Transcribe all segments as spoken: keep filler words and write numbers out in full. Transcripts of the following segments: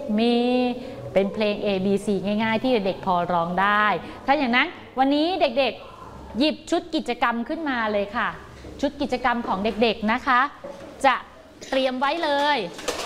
me เป็นเพลง A B C ง่ายๆที่เด็กๆพอร้องได้ถ้าอย่างนั้นวันนี้เด็กๆหยิบชุดกิจกรรมขึ้นมาเลยค่ะชุดกิจกรรมของเด็กๆนะคะจะเตรียมไว้เลย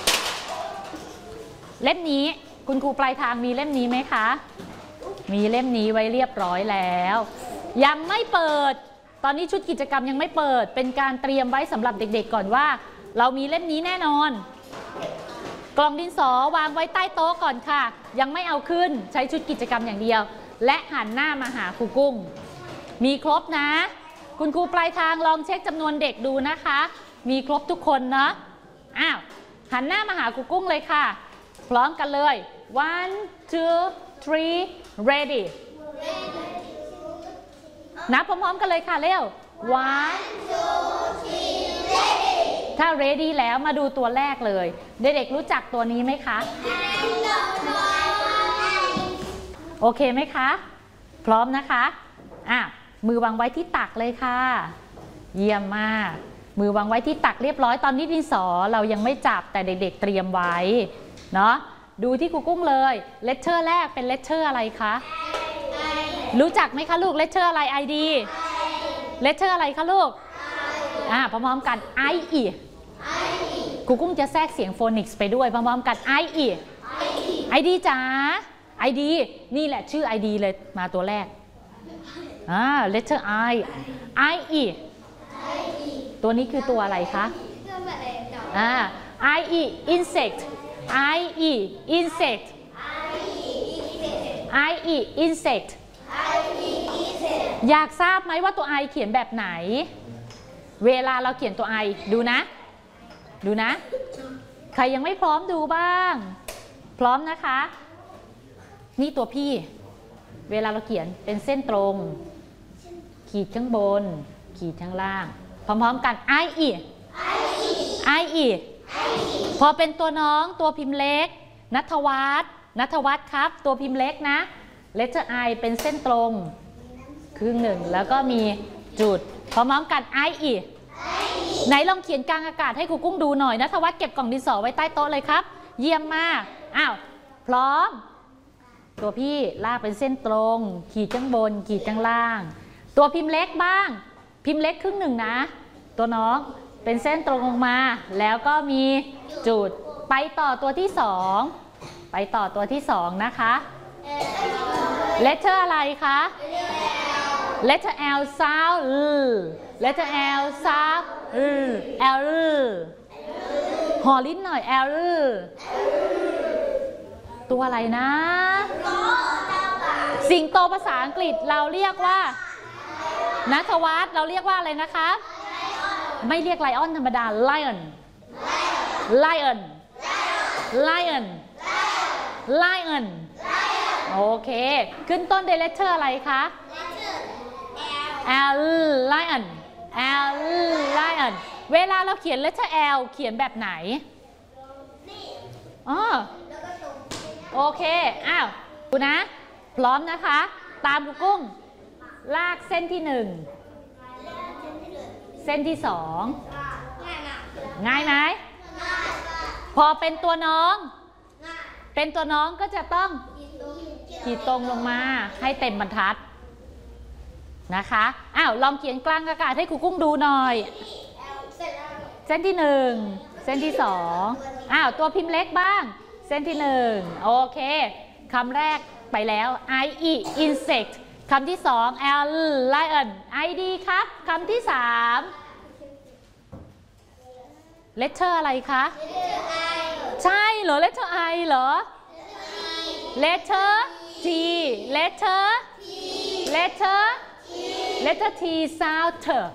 เล่มนี้คุณครูปลายทางมีเล่มนี้ไหมคะมีเล่มนี้ไว้เรียบร้อยแล้วยังไม่เปิดตอนนี้ชุดกิจกรรมยังไม่เปิดเป็นการเตรียมไว้สำหรับเด็กๆก่อนว่าเรามีเล่มนี้แน่นอนกล่องดินสอวางไว้ใต้โต๊ะก่อนค่ะยังไม่เอาขึ้นใช้ชุดกิจกรรมอย่างเดียวและหันหน้ามาหาครูกุ้งมีครบนะคุณครูปลายทางลองเช็คจำนวนเด็กดูนะคะมีครบทุกคนเนาะอ้าวหันหน้ามาหาครูกุ้งเลยค่ะพร้อมกันเลย one two three ready นับพร้อมๆกันเลยค่ะเร็ว one two three ready ถ้า ready แล้วมาดูตัวแรกเลยเด็กๆรู้จักตัวนี้ไหมคะโอเคไหมคะพร้อมนะคะอ่ะมือวางไว้ที่ตักเลยค่ะเยี่ยมมากมือวางไว้ที่ตักเรียบร้อยตอนนี้ดินสอเรายังไม่จับแต่เด็กๆเตรียมไว้เนาะดูที่ครูกุ้งเลยเลตเชอร์แรกเป็นเลตเชอร์อะไรคะรู้จักไหมคะลูกเลตเชอร์อะไร ไอ ดี เลตเชอร์อะไรคะลูกอ่าพร้อมๆกัน ไอ อี ครูกุ้งจะแทรกเสียงโฟนิกส์ไปด้วยพร้อมๆกัน ไอ อี ไอ ดี จ๋า ไอ ดี นี่แหละชื่อ ไอ ดี เลยมาตัวแรกอ่า letter I I E ตัวนี้คือตัวอะไรคะอ่า I E insect I E insect I E insect อยากทราบไหมว่าตัว I เขียนแบบไหนเวลาเราเขียนตัว I ดูนะดูนะใครยังไม่พร้อมดูบ้างพร้อมนะคะนี่ตัวพี่เวลาเราเขียนเป็นเส้นตรงขีดข้างบนขีดข้างล่างพร้อมๆกัน I E I E พอเป็นตัวน้องตัวพิมพ์เล็กณัฐวัฒน์ณัฐวัฒน์ครับตัวพิมพ์เล็กนะ letter I เป็นเส้นตรงครึ่งหนึ่งแล้วก็มีจุดพร้อมๆกัน I E ไหนลองเขียนกลางอากาศให้ครูกุ้งดูหน่อยณัฐวัฒน์เก็บกล่องดินสอไว้ใต้โต๊ะเลยครับเยี่ยมมากอ้าวพร้อมตัวพี่ลากเป็นเส้นตรงขีดข้างบนขีดข้างล่างตัวพิมพ์เล็กบ้างพิมพ์เล็กครึ่งหนึ่งนะตัวน้องเป็นเส้นตรงลงมาแล้วก็มีจุดไปต่อตัวที่สองไปต่อตัวที่สองนะคะ letter อะไรคะ letter L sound letter L sound L หอลิ้นหน่อย L ตัวอะไรนะสิงโตภาษาอังกฤษเราเรียกว่าณัฐวัฒน์เราเรียกว่าอะไรนะคะไม่เรียกไลออนธรรมดา lion lion lion lion โอเคขึ้นต้นด้วย letter อะไรคะ L lion L lion เวลาเราเขียน letter L เขียนแบบไหนอ๋อโอเคอ้าวดูนะพร้อมนะคะตามครูกุ้งลากเส้นที่หนึ่งเส้นที่สองง่ายไหมพอเป็นตัวน้องเป็นตัวน้องก็จะต้องขีดตรงลงมาให้เต็มบรรทัดนะคะอ้าวลองเขียนกลางอากาศให้ครูกุ้งดูหน่อยเส้นที่หนึ่งเส้นที่สองอ้าวตัวพิมพ์เล็กบ้างเส้นที่หนึ่งโอเคคำแรกไปแล้ว I E insect คำที่สอง L lion I D ครับคำที่สาม letter อะไรคะใช่เหรอ letter I เหรอ letter T letter letter letter T sound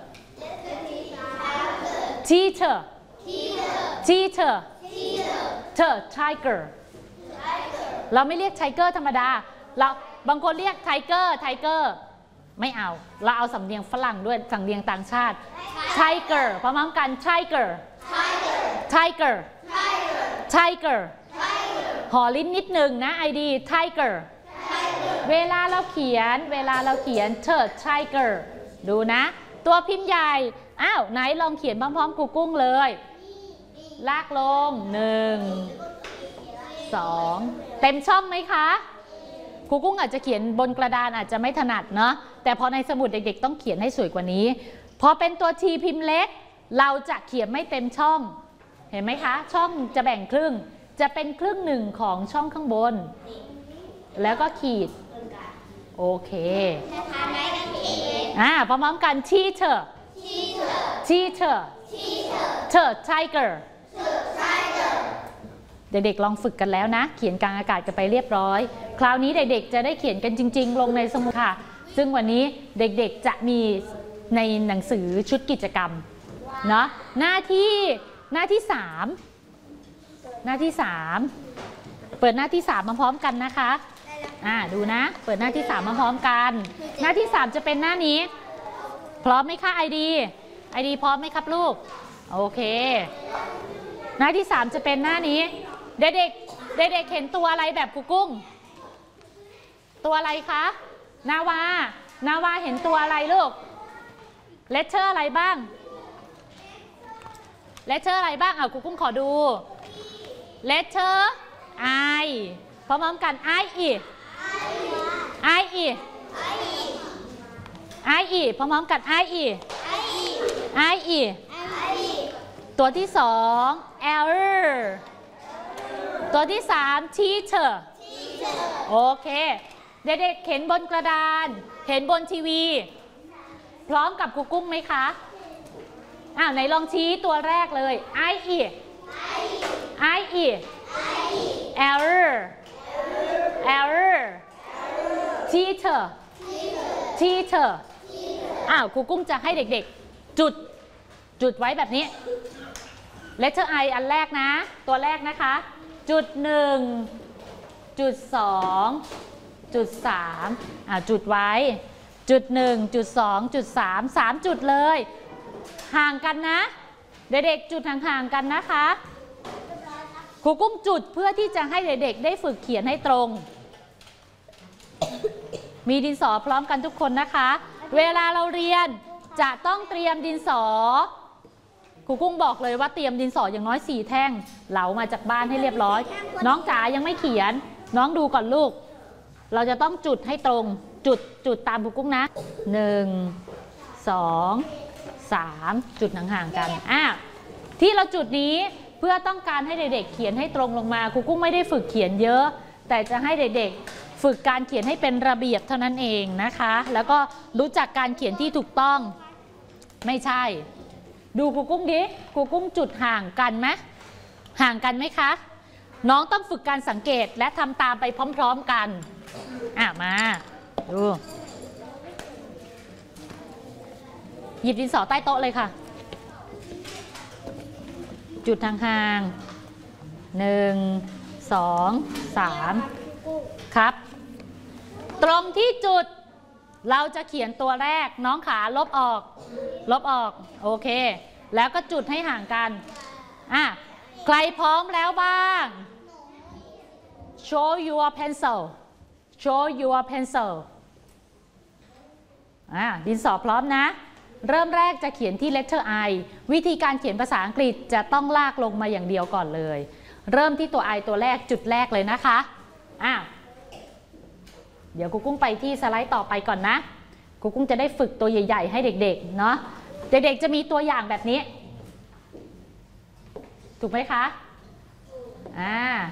teacher teacher teacher tiger เราไม่เรียกไทเกอร์ธรรมดาเราบางคนเรียกไทเกอร์ไทเกอร์ไม่เอาเราเอาสำเนียงฝรั่งด้วยสำเนียงต่างชาติไทเกอร์พร้อมกันไทเกอร์ไทเกอร์ไทเกอร์หอลิ้นนิดหนึ่งนะ ไอ ดี ไทเกอร์เวลาเราเขียนเวลาเราเขียนเชิดไทเกอร์ดูนะตัวพิมพ์ใหญ่อ้าวไหนลองเขียนพร้อมๆครูกุ้งเลยลากลงหนึ่งสองเต็มช่องไหมคะครูกุ้งอาจจะเขียนบนกระดานอาจจะไม่ถนัดเนาะแต่พอในสมุดเด็กๆต้องเขียนให้สวยกว่านี้พอเป็นตัวทีพิมพ์เล็กเราจะเขียนไม่เต็มช่องเห็นไหมคะช่องจะแบ่งครึ่งจะเป็นครึ่งหนึ่งของช่องข้างบนแล้วก็ขีดโอเคอ่าพร้อมๆกัน teacher teacher teacher tiger เด็กๆลองฝึกกันแล้วนะเขียนกลางอากาศกันไปเรียบร้อยคราวนี้เด็กๆจะได้เขียนกันจริงๆลงในสมุดค่ะซึ่งวันนี้เด็กๆจะมีในหนังสือชุดกิจกรรมเนาะหน้าที่หน้าที่สามหน้าที่สามเปิดหน้าที่สามมาพร้อมกันนะคะอ่าดูนะเปิดหน้าที่สามมาพร้อมกันหน้าที่สามจะเป็นหน้านี้พร้อมไหมคะไอดีไอดีพร้อมไหมครับลูกโอเคหน้าที่สามจะเป็นหน้านี้เด็กๆเด็กๆเห็นตัวอะไรแบบครูกุ้งตัวอะไรคะนาวานาวาเห็นตัวอะไรลูกเลตเตอร์อะไรบ้างเลตเตอร์อะไรบ้างอ่ะครูกุ้งขอดูเลตเตอร์ไอพร้อมๆกันไออีไออีไออีพร้อมๆกันไออีไออีตัวที่สองเอลตัวที่สาม teacher โอเคเด็กๆเห็นบนกระดานเห็นบนทีวีพร้อมกับครูกุ้งไหมคะอ้าวไหนลองชี้ตัวแรกเลยไออีไออีเอลเอล teacher teacher อ้าวครูกุ้งจะให้เด็กๆจุดจุดไว้แบบนี้ letter I อันแรกนะตัวแรกนะคะจุดหนึ่งจุดสองจุดสามอ่าจุดไว้จุดหนึ่งจุดสองจุดสามสามจุดเลยห่างกันนะเด็กๆจุดห่างๆกันนะคะครูกุ้งจุดเพื่อที่จะให้เด็กๆได้ฝึกเขียนให้ตรงมีดินสอพร้อมกันทุกคนนะคะเวลาเราเรียนจะต้องเตรียมดินสอครูกุ้งบอกเลยว่าเตรียมดินสออย่างน้อยสี่แท่งเหลามาจากบ้านให้เรียบร้อยน้องจ๋ายังไม่เขียนน้องดูก่อนลูกเราจะต้องจุดให้ตรงจุดจุดตามครูกุ้งนะหนึ่งสองสามจุดห่างๆกันอ่ะที่เราจุดนี้เพื่อต้องการให้เด็กๆเขียนให้ตรงลงมาครูกุ้งไม่ได้ฝึกเขียนเยอะแต่จะให้เด็กๆฝึกการเขียนให้เป็นระเบียบเท่านั้นเองนะคะแล้วก็รู้จักการเขียนที่ถูกต้องไม่ใช่ดูครูกุ้งดิครูกุ้งจุดห่างกันไหมห่างกันไหมคะน้องต้องฝึกการสังเกตและทำตามไปพร้อมๆกันอ่ะมาดูหยิบดินสอใต้โต๊ะเลยค่ะจุดห่างๆหนึ่งสองสามครับตรงที่จุดเราจะเขียนตัวแรกน้องขาลบออกลบออกโอเคแล้วก็จุดให้ห่างกันอ่ะใครพร้อมแล้วบ้าง show your pencil show your pencil อ่ะดินสอพร้อมนะเริ่มแรกจะเขียนที่ letter I วิธีการเขียนภาษาอังกฤษจะต้องลากลงมาอย่างเดียวก่อนเลยเริ่มที่ตัว I ตัวแรกจุดแรกเลยนะคะอ่ะเดี๋ยวครูกุ้งไปที่สไลด์ต่อไปก่อนนะครูกุ้งจะได้ฝึกตัวใหญ่ๆให้เด็กๆเนาะเด็กๆจะมีตัวอย่างแบบนี้ถูกไหมคะอ่า